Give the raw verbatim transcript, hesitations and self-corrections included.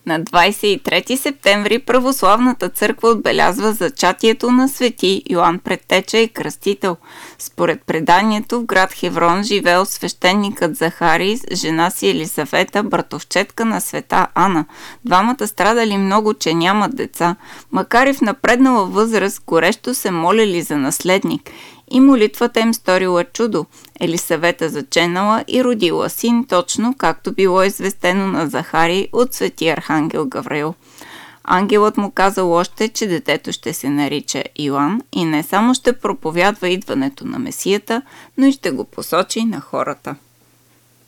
На двадесет и трети септември православната църква отбелязва зачатието на свети Йоан Предтеча и Кръстител. Според преданието в град Хеврон живеел свещеникът Захарий с жена си Елисавета, братовчетка на света Ана. Двамата страдали много, че нямат деца. Макар и в напреднала възраст, горещо се молили за наследник. И молитвата им сторила чудо. Елисавета заченала и родила син, точно както било известено на Захарий от свети архангел Гавриил. Ангелът му казал още, че детето ще се нарича Йоан и не само ще проповядва идването на Месията, но и ще го посочи на хората.